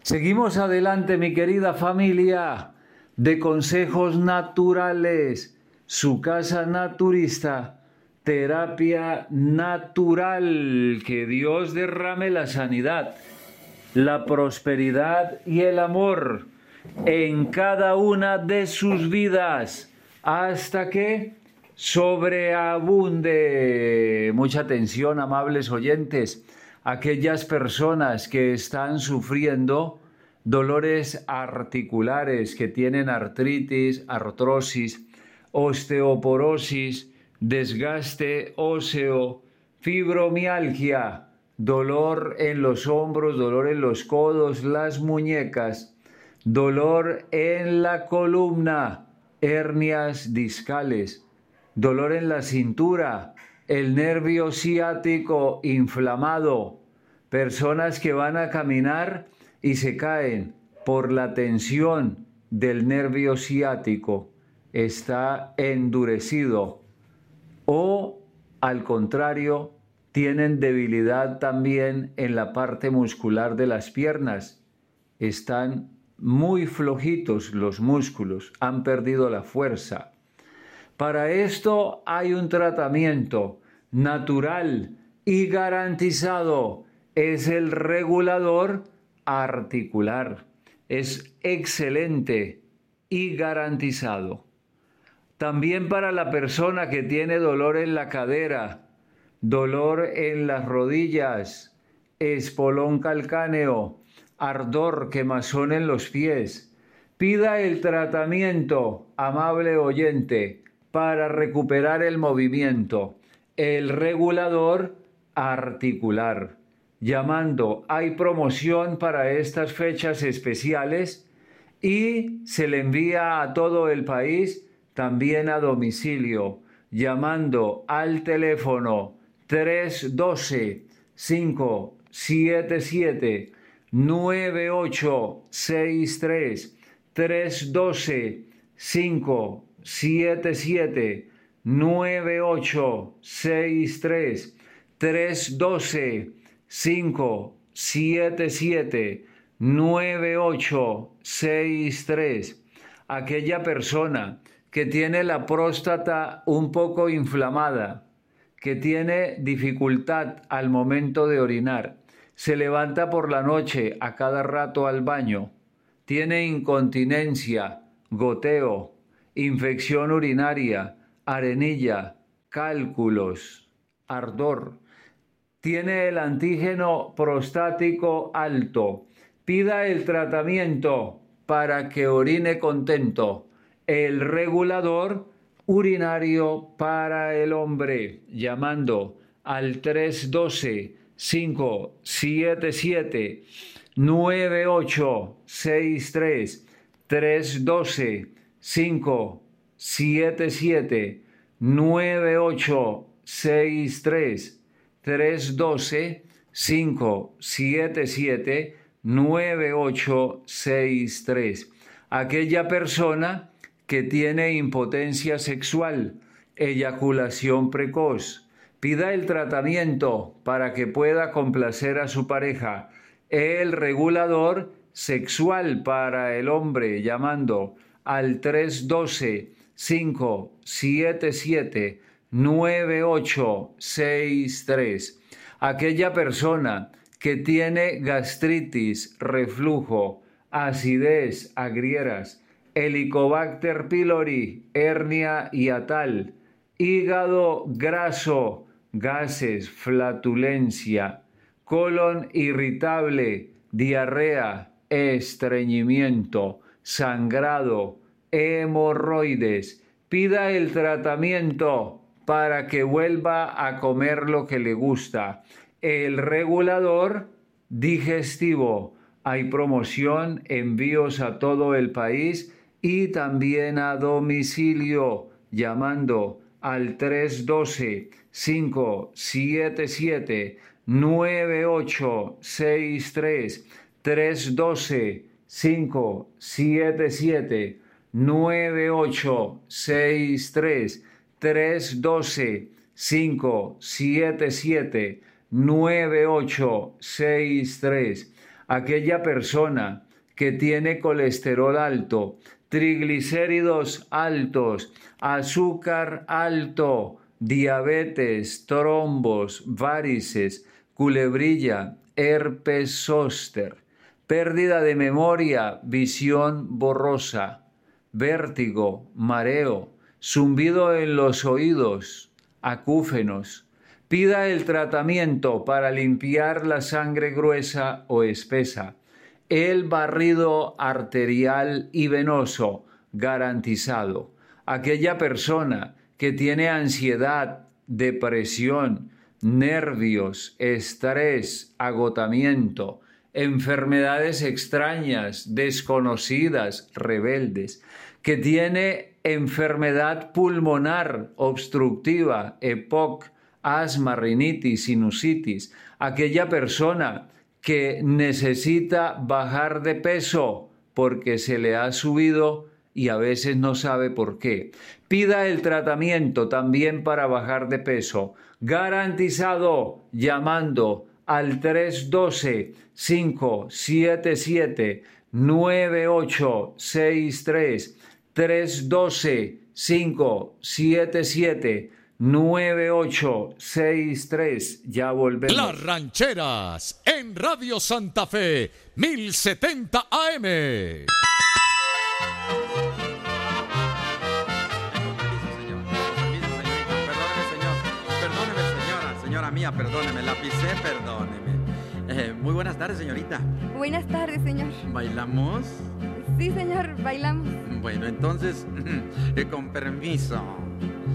Seguimos adelante, mi querida familia, de consejos naturales, su casa naturista, terapia natural, que Dios derrame la sanidad, la prosperidad y el amor en cada una de sus vidas, hasta que sobreabunde. Mucha atención, amables oyentes. Aquellas personas que están sufriendo dolores articulares, que tienen artritis, artrosis, osteoporosis, desgaste óseo, fibromialgia, dolor en los hombros, dolor en los codos, las muñecas, dolor en la columna, hernias discales, dolor en la cintura, el nervio ciático inflamado, personas que van a caminar y se caen por la tensión del nervio ciático, está endurecido, o al contrario, tienen debilidad también en la parte muscular de las piernas, están muy flojitos los músculos, han perdido la fuerza. Para esto hay un tratamiento natural y garantizado, es el regulador articular. Es excelente y garantizado. También para la persona que tiene dolor en la cadera, dolor en las rodillas, espolón calcáneo, ardor, quemazón en los pies, pida el tratamiento, amable oyente, para recuperar el movimiento, el regulador articular. Llamando, hay promoción para estas fechas especiales y se le envía a todo el país, también a domicilio, llamando al teléfono 312-577-9863, 312-577-9863, 312-577-9863. Aquella persona que tiene la próstata un poco inflamada, que tiene dificultad al momento de orinar, se levanta por la noche a cada rato al baño, tiene incontinencia, goteo, infección urinaria, arenilla, cálculos, ardor, tiene el antígeno prostático alto, pida el tratamiento para que orine contento, el regulador urinario para el hombre, llamando al 312-577-9863, 312-577-9863, 312-577-9863. Aquella persona que tiene impotencia sexual, eyaculación precoz, pida el tratamiento para que pueda complacer a su pareja, el regulador sexual para el hombre, llamando al 312-577-9863. Aquella persona que tiene gastritis, reflujo, acidez, agrieras, Helicobacter pylori, hernia hiatal, hígado graso, gases, flatulencia, colon irritable, diarrea, estreñimiento, sangrado, hemorroides. Pida el tratamiento para que vuelva a comer lo que le gusta. El regulador digestivo. Hay promoción, envíos a todo el país y también a domicilio, llamando al 312-577-9863, 312-577-9863, 312-577-9863. Aquella persona que tiene colesterol alto, triglicéridos altos, azúcar alto, diabetes, trombos, varices, culebrilla, herpes zóster, pérdida de memoria, visión borrosa, vértigo, mareo, zumbido en los oídos, acúfenos. Pida el tratamiento para limpiar la sangre gruesa o espesa. El barrido arterial y venoso garantizado. Aquella persona que tiene ansiedad, depresión, nervios, estrés, agotamiento, enfermedades extrañas, desconocidas, rebeldes, que tiene enfermedad pulmonar obstructiva, EPOC, asma, rinitis, sinusitis, aquella persona que necesita bajar de peso porque se le ha subido y a veces no sabe por qué. Pida el tratamiento también para bajar de peso, garantizado llamando al 312-577-9863, 312-577-9863. Ya volvemos. Las Rancheras en Radio Santa Fe, 1070 AM. Mía, perdóneme, la pisé, perdóneme. Muy buenas tardes, señorita. Buenas tardes, señor. ¿Bailamos? Sí, señor, bailamos. Bueno, entonces, con permiso.